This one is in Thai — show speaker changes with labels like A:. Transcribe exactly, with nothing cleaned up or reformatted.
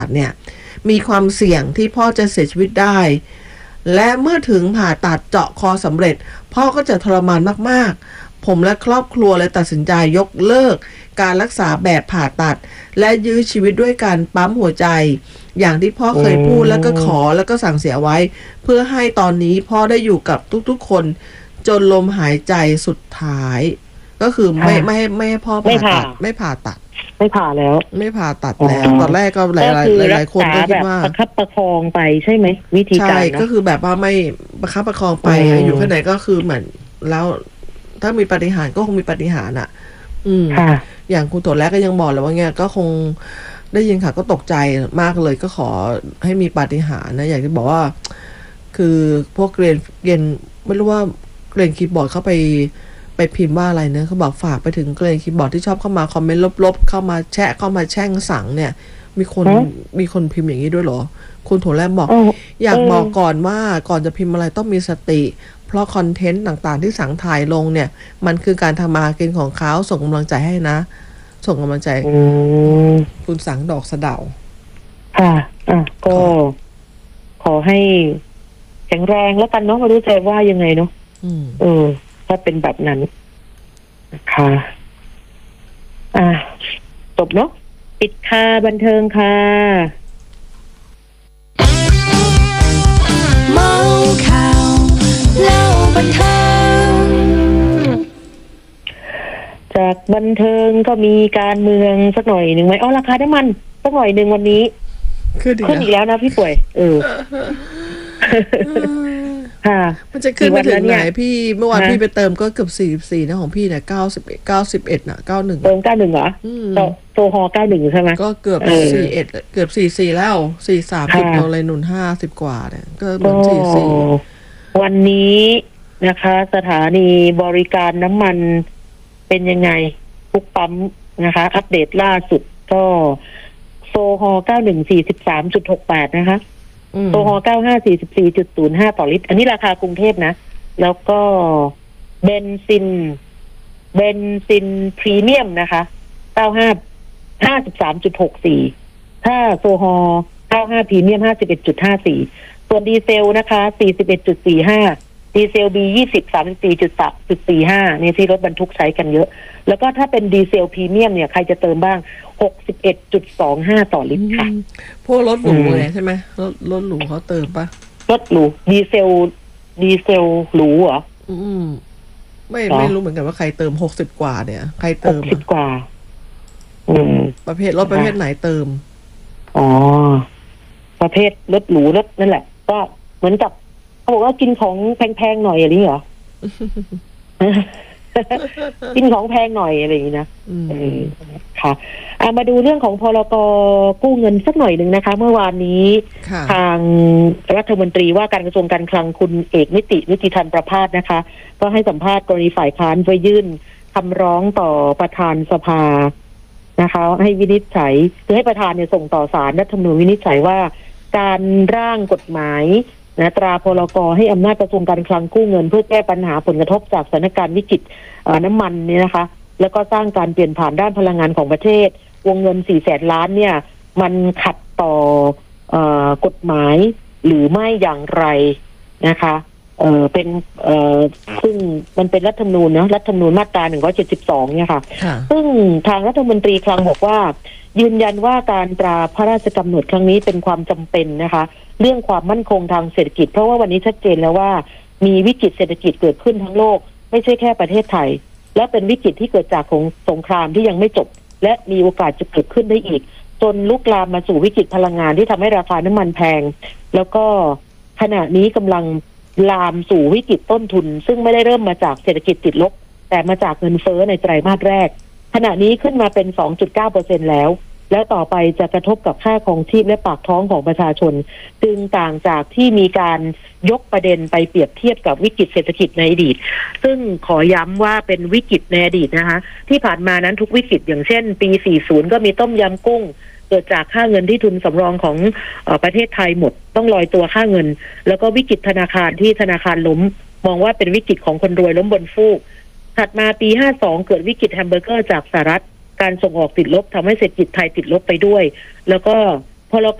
A: เนี่ยมีความเสี่ยงที่พ่อจะเสียชีวิตได้และเมื่อถึงผ่าตัดเจาะคอสำเร็จพ่อก็จะทรมานมากๆผมและครอบครัวเลยตัดสินใจยกเลิกการรักษาแบบผ่าตัดและยื้อชีวิตด้วยการปั๊มหัวใจอย่างที่พ่อเคยพูดแล้วก็ขอแล้วก็สั่งเสียไว้เพื่อให้ตอนนี้พ่อได้อยู่กับทุกๆคนจนลมหายใจสุดท้ายก็คือไม่ไม่ไม่ให้พ่อผ่าตัดไม่ผ่าตัด
B: ไม่ผ่าแล้ว
A: ไม่ผ่าตัดแล้วตอนแรกก็หลายหลายคนก็คิดว่า
B: ประคับประคองไปใช่ไหมวิธีการ
A: ใช่ก็คือแบบว่าไม่ประคับประคองไปอยู่ข้างในก็คือเหมือนแล้วถ้ามีปาฏิหาริย์ก็คงมีปาฏิหาริย์อ่ะอืมอย่างคุณตัวแรกก็ยังบอกเลยว่าเงี้ยก็คงได้ยินค่ะก็ตกใจมากเลยก็ขอให้มีปาฏิหาริย์นะอยากจะบอกว่าคือพวกเรียนเรียนไม่รู้ว่าเรียนคีย์บอร์ดเข้าไปไปพิมพ์ว่าอะไรเนะเขาบอกฝากไปถึงเกรนคีย์บอร์ดที่ชอบเข้ามาคอมเมนต์ลบๆเข้ามาแชะเข้ามาแช่งสั่งเนี่ยมีคนมีคนพิมพ์อย่างนี้ด้วยเหรอคุณโถแรมบอกอยากบอกก่อนว่าก่อนจะพิมพ์อะไรต้องมีสติเพราะคอนเทนต์ต่างๆที่สั่งถ่ายลงเนี่ยมันคือการทำมากินของเขาส่งกำลังใจให้นะส่งกำลังใจคุณสังดอกสะเดา
B: ค่ะอ่ะก็ขอให้แข็งแรงแล้วกันเนาะไม่รู้จะว่ายังไงเนาะเออถ้าเป็นแบบนั้นค่ะอ่ะจบเนาะปิดค่ะบันเทิงค่ะ
C: เมาข่าวเล่าบันเทิง
B: จากบันเทิงก็มีการเมืองสักหน่อยหนึ่งไหมอ๋อราคาน้ำมันสักหน่อยหนึ่งวันนี้ขึ้นอีกแล้วนะพี่ป่วยเออค่ะ
A: มันจะขึ้นไปถึงไหนพี่เมื่อวานพี่ไปเติมก็เกือบสี่สิบสี่นะของพี่เนี่ยเก้าสิบเอ็ดเก้าสิบเอ็ดน่ะเก้าสิบเอ็ด
B: เติมเก้าสิบเอ็ดเหรอโซฮอเก้าสิบเอ็ดใช่ไหม
A: ก็เกือบสี่สิบเอ็ดเกือบสี่สิบสี่แล้วสี่สิบสามสิบเราเลยหนุนห้าสิบกว่าเนี่ยก็เหมือนสี่สิบสี่
B: วันนี้นะคะสถานีบริการน้ำมันเป็นยังไงทุกปั๊มนะคะอัปเดตล่าสุดก็โซฮอเก้าสิบเอ็ด สี่สิบสามจุดหกแปดนะคะโซฮอเก้าสิบห้า สี่สิบสี่จุดศูนย์ห้า ต่อลิตรอันนี้ราคากรุงเทพนะแล้วก็เบนซินเบนซินพรีเมียมนะคะเก้าสิบห้า ห้าสิบสามจุดหกสี่ถ้าโซฮอเก้าสิบห้าพรีเมียม ห้าสิบเอ็ดจุดห้าสี่ส่วนดีเซลนะคะสี่สิบเอ็ดจุดสี่ห้าดีเซล บี ยี่สิบ สามสิบสี่จุดสี่ห้านี่ที่รถบรรทุกใช้กันเยอะแล้วก็ถ้าเป็นดีเซลพรีเมียมเนี่ยใครจะเติมบ้าง หกสิบเอ็ดจุดสองห้า ต่อลิตรค่ะ
A: พวกรถหรูไงใช่ไหมรถรถหรูเขาเติมปะ
B: รถหรูดีเซลดีเซลหรูเหรอ
A: อืมไม่ไม่รู้เหมือนกันว่าใครเติมหกสิบกว่าเนี่ยใครเติม
B: หกสิบกว่าอืม
A: ประเภทรถประเภทไหนเติม
B: อ๋อประเภทรถหรูรถนั่นแหละก็เหมือนกับเขาบอกว่ากินของแพงๆหน่อยอะไรเหรอ กินของแพงหน่อยอะไรอย่างนี้นะค่ะมาดูเรื่องของพรก.กู้เงินสักหน่อยหนึ่งนะคะเมื่อวานนี้ทางรัฐมนตรีว่าการกระทรวงการคลังคุณเอกนิตินิติธันประภาสนะคะก็ให้สัมภาษณ์กรณีฝ่ายค้านไปยื่นคำร้องต่อประธานสภานะคะให้วินิจฉัยคือให้ประธานเนี่ยส่งต่อศาลรัฐธรรมนูญวินิจฉัยว่าการร่างกฎหมายนะตราพรก.ให้อำนาจกระทรวงการคลังกู้เงินเพื่อแก้ปัญหาผลกระทบจากสถานการณ์วิกฤตน้ำมันเนี่ยนะคะแล้วก็สร้างการเปลี่ยนผ่านด้านพลังงานของประเทศวงเงินสี่แสนล้านเนี่ยมันขัดต่อเอ่อกฎหมายหรือไม่อย่างไรนะคะเอ่อเป็นเอ่อซึ่งมันเป็นรัฐธรรมนูญเนาะรัฐธรรมนูญมาตราหนึ่งร้อยเจ็ดสิบสองเนี่ยค่ะซึ่งทางรัฐมนตรีคลังบอกว่ายืนยันว่าการตราพระราชกำหนดครั้งนี้เป็นความจำเป็นนะคะเรื่องความมั่นคงทางเศรษฐกิจเพราะว่าวันนี้ชัดเจนแล้วว่ามีวิกฤตเศรษฐกิจเกิดขึ้นทั้งโลกไม่ใช่แค่ประเทศไทยและเป็นวิกฤตที่เกิดจากของสงครามที่ยังไม่จบและมีโอกาสจะเกิดขึ้นได้อีกจนลุกลามมาสู่วิกฤตพลังงานที่ทำให้ราคาน้ำมันแพงแล้วก็ขณะนี้กำลังลามสู่วิกฤตต้นทุนซึ่งไม่ได้เริ่มมาจากเศรษฐกิจติดลบแต่มาจากเงินเฟ้อในไตรมาสแรกขณะนี้ขึ้นมาเป็น สองจุดเก้าเปอร์เซ็นต์ แล้วและต่อไปจะกระทบกับค่าครองชีพและปากท้องของประชาชนจึงต่างจากที่มีการยกประเด็นไปเปรียบเทียบกับวิกฤตเศรษฐกิจในอดีตซึ่งขอย้ำว่าเป็นวิกฤตในอดีตนะคะที่ผ่านมานั้นทุกวิกฤตอย่างเช่นปีสี่สิบก็มีต้มยำกุ้งเกิดจากค่าเงินที่ทุนสำรองของเอ่อประเทศไทยหมดต้องลอยตัวค่าเงินแล้วก็วิกฤตธนาคารที่ธนาคารล้มมองว่าเป็นวิกฤตของคนรวยล้มบนฟูกถัดมาปีห้าสิบสองเกิดวิกฤตแฮมเบอร์เกอร์จากสหรัฐการส่งออกติดลบทำให้เศรษฐกิจไทยติดลบไปด้วยแล้วก็พรก